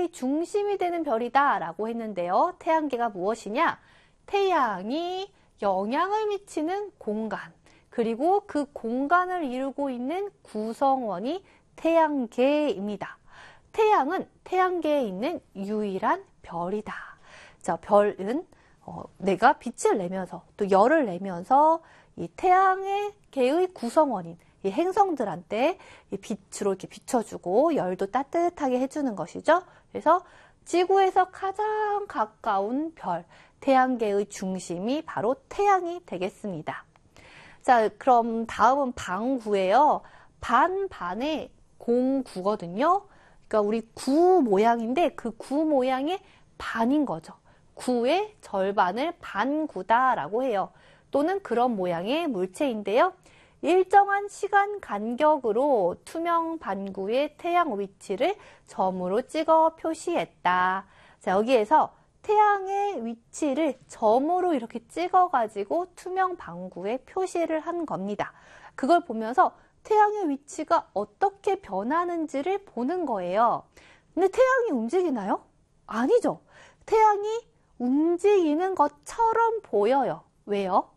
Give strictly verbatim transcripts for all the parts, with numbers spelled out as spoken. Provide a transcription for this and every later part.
태양계의 중심이 되는 별이다 라고 했는데요. 태양계가 무엇이냐? 태양이 영향을 미치는 공간, 그리고 그 공간을 이루고 있는 구성원이 태양계입니다. 태양은 태양계에 있는 유일한 별이다. 자, 별은 어, 내가 빛을 내면서 또 열을 내면서 이 태양의 계의 구성원인 이 행성들한테 이 빛으로 이렇게 비춰주고 열도 따뜻하게 해주는 것이죠. 그래서 지구에서 가장 가까운 별, 태양계의 중심이 바로 태양이 되겠습니다. 자, 그럼 다음은 방구예요. 반반의 공구거든요. 그러니까 우리 구 모양인데 그 구 모양의 반인 거죠. 구의 절반을 반구다라고 해요. 또는 그런 모양의 물체인데요. 일정한 시간 간격으로 투명 반구의 태양 위치를 점으로 찍어 표시했다. 자, 여기에서 태양의 위치를 점으로 이렇게 찍어가지고 투명 반구에 표시를 한 겁니다. 그걸 보면서 태양의 위치가 어떻게 변하는지를 보는 거예요. 근데 태양이 움직이나요? 아니죠. 태양이 움직이는 것처럼 보여요. 왜요?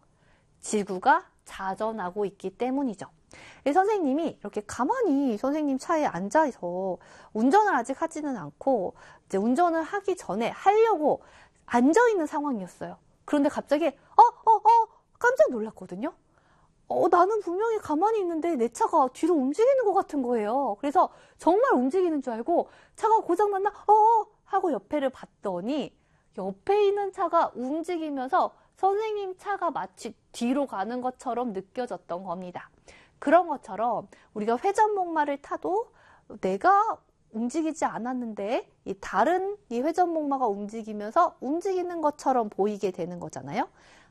지구가 자전하고 있기 때문이죠. 선생님이 이렇게 가만히 선생님 차에 앉아서 운전을 아직 하지는 않고 이제 운전을 하기 전에 하려고 앉아있는 상황이었어요. 그런데 갑자기 어, 어, 어 깜짝 놀랐거든요. 어, 나는 분명히 가만히 있는데 내 차가 뒤로 움직이는 것 같은 거예요. 그래서 정말 움직이는 줄 알고 차가 고장났나? 어, 어 하고 옆에를 봤더니 옆에 있는 차가 움직이면서 선생님 차가 마치 뒤로 가는 것처럼 느껴졌던 겁니다. 그런 것처럼 우리가 회전목마를 타도 내가 움직이지 않았는데 이 다른 이 회전목마가 움직이면서 움직이는 것처럼 보이게 되는 거잖아요.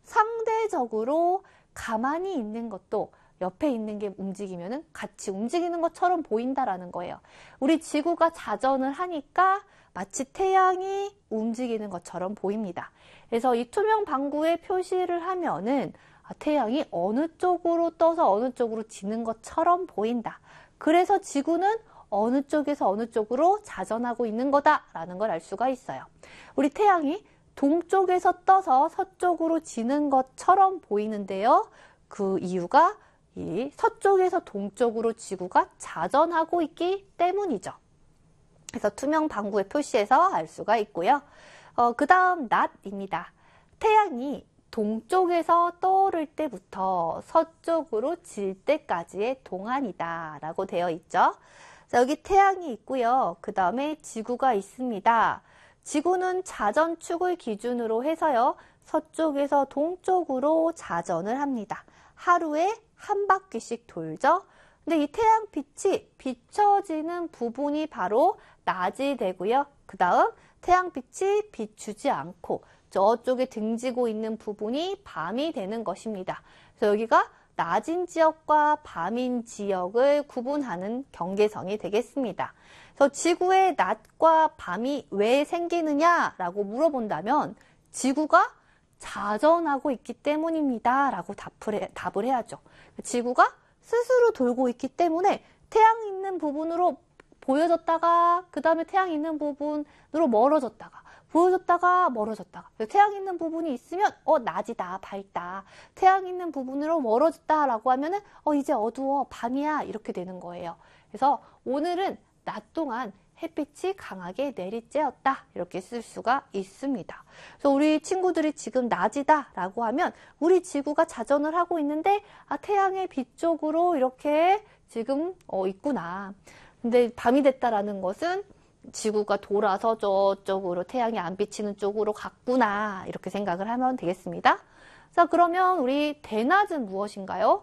상대적으로 가만히 있는 것도 옆에 있는 게 움직이면은 같이 움직이는 것처럼 보인다라는 거예요. 우리 지구가 자전을 하니까 마치 태양이 움직이는 것처럼 보입니다. 그래서 이 투명 방구에 표시를 하면은 태양이 어느 쪽으로 떠서 어느 쪽으로 지는 것처럼 보인다. 그래서 지구는 어느 쪽에서 어느 쪽으로 자전하고 있는 거다라는 걸 알 수가 있어요. 우리 태양이 동쪽에서 떠서 서쪽으로 지는 것처럼 보이는데요. 그 이유가 이 서쪽에서 동쪽으로 지구가 자전하고 있기 때문이죠. 그래서 투명 방구의 표시에서 알 수가 있고요. 어, 그 다음 낮입니다. 태양이 동쪽에서 떠오를 때부터 서쪽으로 질 때까지의 동안이다 라고 되어 있죠. 자, 여기 태양이 있고요. 그 다음에 지구가 있습니다. 지구는 자전축을 기준으로 해서요. 서쪽에서 동쪽으로 자전을 합니다. 하루에 한 바퀴씩 돌죠. 근데 이 태양빛이 비춰지는 부분이 바로 낮이 되고요. 그 다음 태양빛이 비추지 않고 저쪽에 등지고 있는 부분이 밤이 되는 것입니다. 그래서 여기가 낮인 지역과 밤인 지역을 구분하는 경계선이 되겠습니다. 그래서 지구의 낮과 밤이 왜 생기느냐라고 물어본다면 지구가 자전하고 있기 때문입니다 라고 답을, 해, 답을 해야죠. 지구가 스스로 돌고 있기 때문에 태양 있는 부분으로 보여졌다가 그 다음에 태양 있는 부분으로 멀어졌다가 보여졌다가 멀어졌다가 태양 있는 부분이 있으면 어 낮이다 밝다, 태양 있는 부분으로 멀어졌다 라고 하면은 어 이제 어두워 밤이야 이렇게 되는 거예요. 그래서 오늘은 낮 동안 햇빛이 강하게 내리쬐었다 이렇게 쓸 수가 있습니다. 그래서 우리 친구들이 지금 낮이다 라고 하면 우리 지구가 자전을 하고 있는데 아 태양의 빛 쪽으로 이렇게 지금 어 있구나. 근데 밤이 됐다라는 것은 지구가 돌아서 저쪽으로 태양이 안 비치는 쪽으로 갔구나 이렇게 생각을 하면 되겠습니다. 자, 그러면 우리 대낮은 무엇인가요?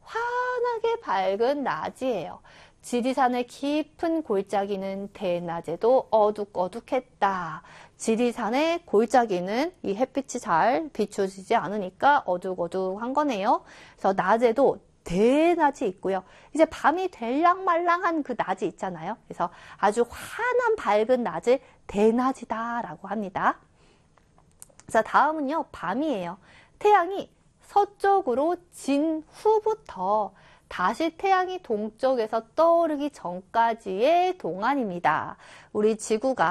환하게 밝은 낮이에요. 지리산의 깊은 골짜기는 대낮에도 어둑어둑했다. 지리산의 골짜기는 이 햇빛이 잘 비춰지지 않으니까 어둑어둑한 거네요. 그래서 낮에도 대낮이 있고요. 이제 밤이 될랑말랑한 그 낮이 있잖아요. 그래서 아주 환한 밝은 낮을 대낮이다 라고 합니다. 자, 다음은요. 밤이에요. 태양이 서쪽으로 진 후부터 다시 태양이 동쪽에서 떠오르기 전까지의 동안입니다. 우리 지구가